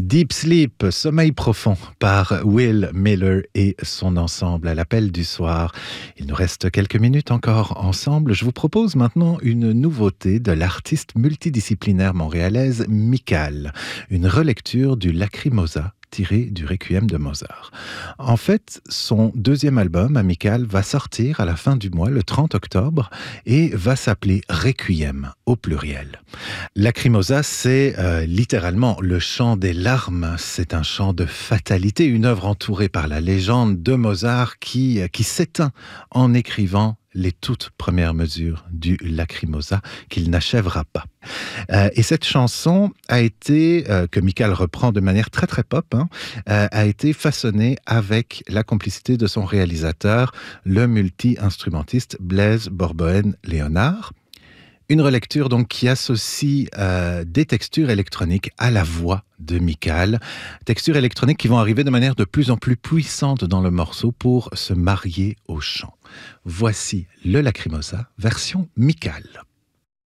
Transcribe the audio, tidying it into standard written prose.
Deep Sleep, sommeil profond, par Will Miller et son ensemble à l'appel du soir. Il nous reste quelques minutes encore ensemble. Je vous propose maintenant une nouveauté de l'artiste multidisciplinaire montréalaise Mical, une relecture du Lacrimosa tiré du Requiem de Mozart. En fait, son deuxième album, Amical, va sortir à la fin du mois, le 30 octobre, et va s'appeler Requiem, au pluriel. Lacrimosa, c'est littéralement le chant des larmes. C'est un chant de fatalité, une œuvre entourée par la légende de Mozart qui s'éteint en écrivant les toutes premières mesures du Lacrimosa qu'il n'achèvera pas. Et cette chanson a été, que Mical reprend de manière très très pop, a été façonnée avec la complicité de son réalisateur, le multi-instrumentiste Blaise Borboën-Léonard. Une relecture donc qui associe des textures électroniques à la voix de Mical, textures électroniques qui vont arriver de manière de plus en plus puissante dans le morceau pour se marier au chant. Voici le Lacrimosa, version Mical.